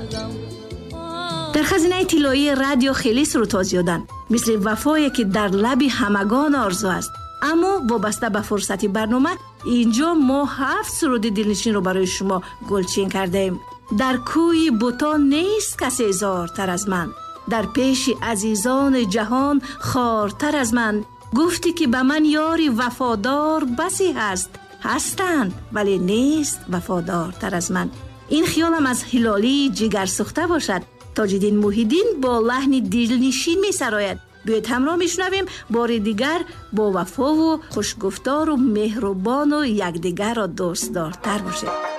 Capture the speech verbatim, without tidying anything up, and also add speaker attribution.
Speaker 1: در خزینه طلایی رادیو خیلی سرودها زیادند، مثل وفایی که در لب همگان آرزو است. اما وابسته به فرصتی برنامه اینجا ما هفت سرود دلنشین رو برای شما گلچین کرده ایم. در کوی بتان نیست کسی زارتر از من، در پیش عزیزان جهان خارتر از من. گفتی که به من یاری وفادار بسی هست، هستند ولی نیست وفادارتر از من. این خیالم از هلالی جگر سوخته باشد. تاج‌الدین موحیدین با لحن دلنشین می سراید. بیایید همراه میشنویم بار دیگر با وفا و خوشگفتار و مهربان و یکدیگر را دوست دارتر باشید.